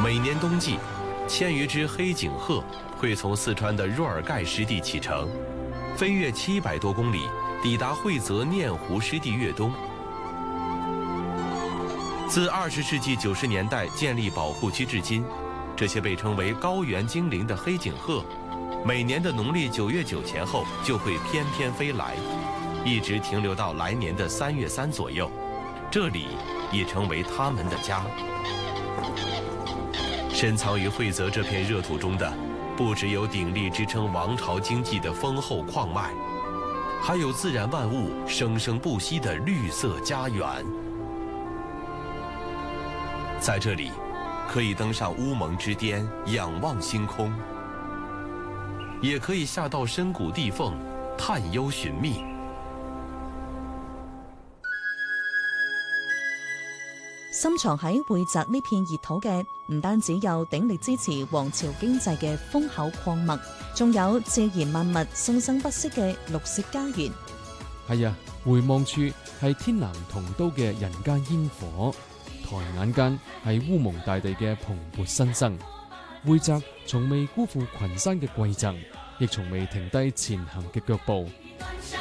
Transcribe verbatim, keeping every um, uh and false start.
每年冬季，千余只黑颈鹤会从四川的若尔盖湿地启程，飞越七百多公里，抵达惠泽念湖湿地越冬。自二十世纪九十年代建立保护区至今，这些被称为高原精灵的黑颈鹤，每年的农历九月九前后就会翩翩飞来，一直停留到来年的三月三左右，这里已成为它们的家。深藏于惠泽这片热土中的，不只有鼎力支撑王朝经济的丰厚矿脉，还有自然万物生生不息的绿色家园。在这里，可以登上乌蒙之巅，仰望星空；也可以下到深谷地缝，探幽寻觅。 深藏喺惠澤呢片熱土嘅，唔單止有鼎力支持皇朝經濟嘅豐厚礦脈，仲有自然萬物生生不息嘅綠色家園。 係啊，回望處係天南同都嘅人間煙火，抬眼間係烏蒙大地嘅蓬勃新生。惠澤從未辜負群山嘅饋贈，亦從未停低前行嘅腳步。